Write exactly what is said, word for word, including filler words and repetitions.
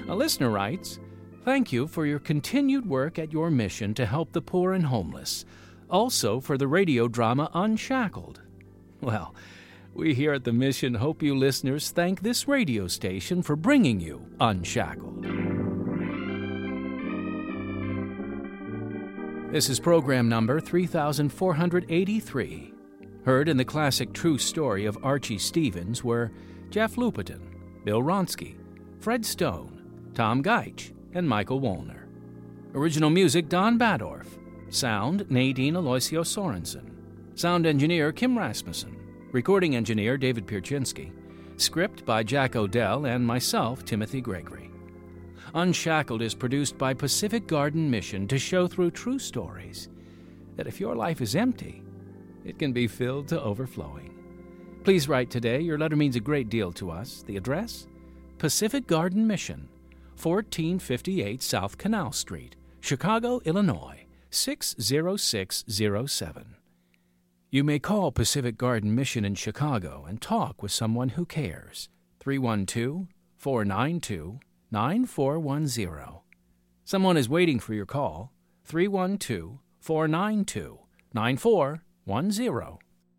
A listener writes, "Thank you for your continued work at your mission to help the poor and homeless. Also for the radio drama Unshackled." Well, we here at the Mission hope you listeners thank this radio station for bringing you Unshackled. This is program number three thousand four hundred eighty-three. Heard in the classic true story of Archie Stevens were Jeff Lupetin, Bill Ronsky, Fred Stone, Tom Geich, and Michael Woolner. Original music Don Badorf. Sound Nadine Aloisio Sorensen. Sound engineer Kim Rasmussen. Recording engineer David Pierczynski. Script by Jack Odell and myself, Timothy Gregory. Unshackled is produced by Pacific Garden Mission to show through true stories that if your life is empty, it can be filled to overflowing. Please write today. Your letter means a great deal to us. The address? Pacific Garden Mission, fourteen fifty-eight South Canal Street, Chicago, Illinois, six zero six zero seven. You may call Pacific Garden Mission in Chicago and talk with someone who cares. three one two, four nine two, nine four one zero. Someone is waiting for your call. three one two, four nine two, nine four one zero.